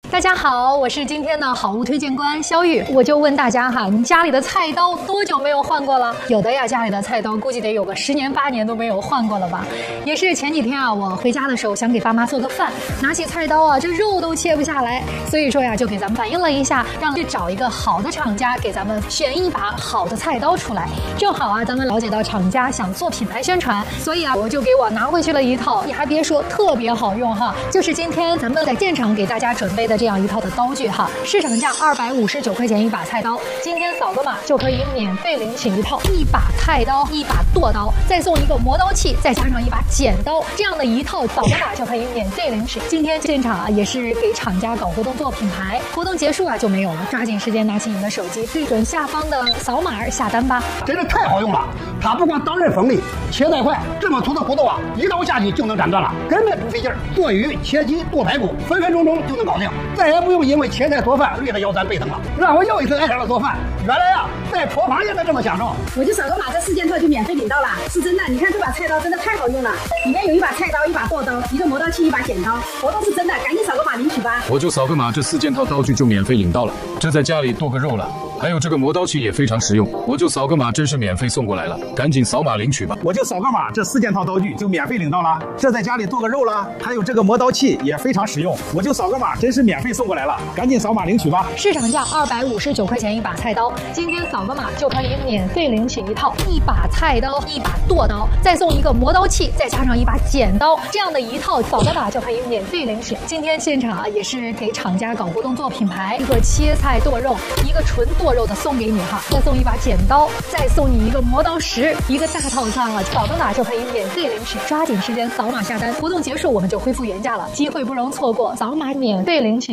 大家好，我是今天的好物推荐官肖玉。我就问大家哈，你家里的菜刀多久没有换过了？有的呀，家里的菜刀估计得有个10年8年都没有换过了吧。也是前几天啊，我回家的时候想给爸妈做个饭，拿起菜刀啊，这肉都切不下来，所以说呀，就给咱们反映了一下，让去找一个好的厂家给咱们选一把好的菜刀出来。正好啊，咱们了解到厂家想做品牌宣传，所以啊，我就给我拿回去了一套，你还别说，特别好用哈，就是今天咱们在现场给大家准备的这样一套的刀具哈，市场价259块钱一把菜刀，今天扫个码就可以免费领取一套一把菜刀、一把剁刀，再送一个磨刀器，再加上一把剪刀，这样的一套扫个码就可以免费领取。今天现场啊也是给厂家搞活动做品牌，活动结束啊就没有了，抓紧时间拿起你的手机，对准下方的扫码下单吧。 真的太好用了，它不光刀刃锋利，切带快，这么粗的骨头啊，一刀下去就能斩断了，根本不费劲儿。剁鱼、切鸡、剁排骨，分分钟钟就能搞定，再也不用因为切菜做饭累得腰酸背疼了，让我又一次爱上了做饭。原来啊，在厨房也能这么享受。 我就扫个码，这4件套就免费领到了，是真的。你看这把菜刀真的太好用了，里面有一把菜刀、一把剁刀、一个磨刀器、一把剪刀，活动是真的，赶紧扫个码领取吧。 我就扫个码，这4件套刀具就免费领到了，这在家里剁个肉了。还有这个磨刀器也非常实用，我就扫个码，真是免费送过来了，赶紧扫码领取吧。 我就扫个码，这4件套刀具就免费领到了，这在家里剁个肉了。还有这个磨刀器也非常实用，我就扫个码，真是免费送过来了，赶紧扫码领取吧。 市场价259块钱一把菜刀，今天扫个码就可以免费领取一套一把菜刀、一把剁刀，再送一个磨刀器，再加上一把剪刀，这样的一套扫个码就可以免费领取。今天现场啊也是给厂家搞活动做品牌，一个切菜剁肉，一个纯剁肉的送给你哈，再送一把剪刀，再送你一个磨刀石，一个大套餐啊，扫个码就可以免费领取，抓紧时间扫码下单，活动结束我们就恢复原价了，机会不容错过，扫码免费领取。